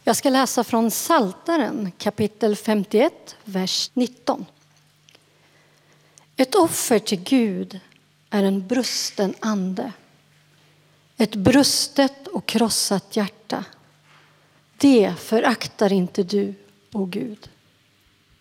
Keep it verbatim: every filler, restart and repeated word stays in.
Jag ska läsa från Psaltaren kapitel femtioett, vers nitton. Ett offer till Gud är en brusten ande. Ett brustet och krossat hjärta. Det föraktar inte du, o Gud.